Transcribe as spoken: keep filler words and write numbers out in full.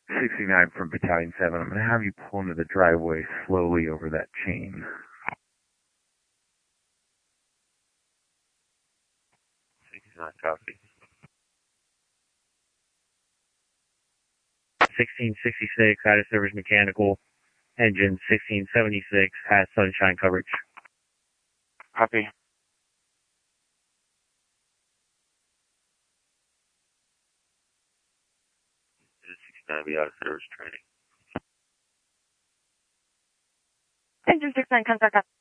sixty-nine from Battalion seven. I'm going to have you pull into the driveway slowly over that chain. sixty-nine, copy. sixteen sixty-six, out of service mechanical. Engine sixteen seventy-six has sunshine coverage. Copy. sixty-nine, be out of service training. Engine sixty-nine, contact up.